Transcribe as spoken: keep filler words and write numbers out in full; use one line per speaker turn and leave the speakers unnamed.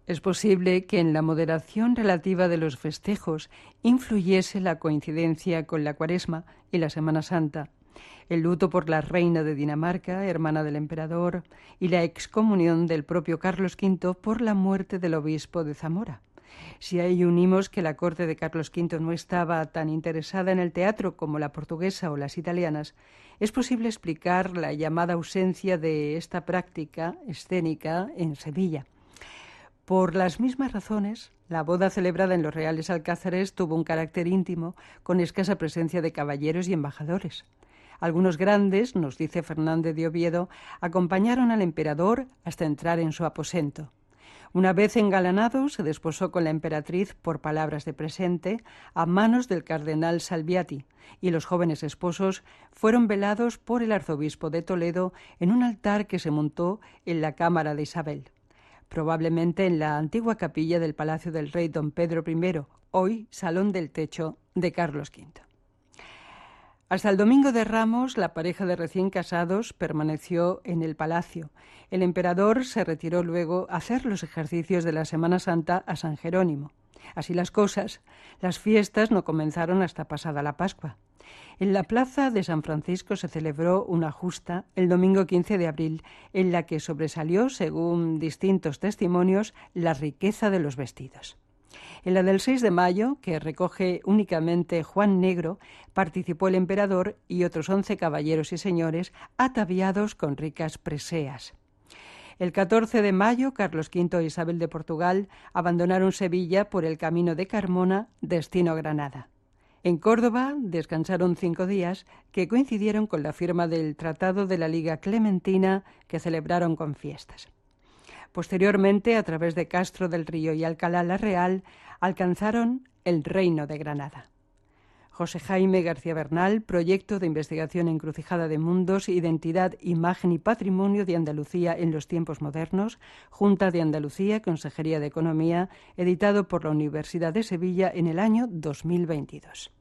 Es posible que en la moderación relativa de los festejos influyese la coincidencia con la Cuaresma y la Semana Santa, el luto por la reina de Dinamarca, hermana del emperador, y la excomunión del propio Carlos quinto por la muerte del obispo de Zamora. Si a ello unimos que la corte de Carlos quinto no estaba tan interesada en el teatro como la portuguesa o las italianas, es posible explicar la llamada ausencia de esta práctica escénica en Sevilla. Por las mismas razones, la boda celebrada en los Reales Alcázares tuvo un carácter íntimo, con escasa presencia de caballeros y embajadores. Algunos grandes, nos dice Fernández de Oviedo, acompañaron al emperador hasta entrar en su aposento. Una vez engalanado, se desposó con la emperatriz por palabras de presente a manos del cardenal Salviati, y los jóvenes esposos fueron velados por el arzobispo de Toledo en un altar que se montó en la cámara de Isabel, probablemente en la antigua capilla del Palacio del Rey don Pedro primero, hoy Salón del Techo de Carlos quinto. Hasta el domingo de Ramos, la pareja de recién casados permaneció en el palacio. El emperador se retiró luego a hacer los ejercicios de la Semana Santa a San Jerónimo. Así las cosas, las fiestas no comenzaron hasta pasada la Pascua. En la plaza de San Francisco se celebró una justa el domingo quince de abril, en la que sobresalió, según distintos testimonios, la riqueza de los vestidos. En la del seis de mayo, que recoge únicamente Juan Negro, participó el emperador y otros once caballeros y señores ataviados con ricas preseas. El catorce de mayo, Carlos quinto e Isabel de Portugal abandonaron Sevilla por el camino de Carmona, destino Granada. En Córdoba descansaron cinco días, que coincidieron con la firma del Tratado de la Liga Clementina, que celebraron con fiestas. Posteriormente, a través de Castro del Río y Alcalá la Real, alcanzaron el Reino de Granada. José Jaime García Bernal, Proyecto de Investigación Encrucijada de Mundos, Identidad, Imagen y Patrimonio de Andalucía en los Tiempos Modernos, Junta de Andalucía, Consejería de Economía, editado por la Universidad de Sevilla en el año dos mil veintidós.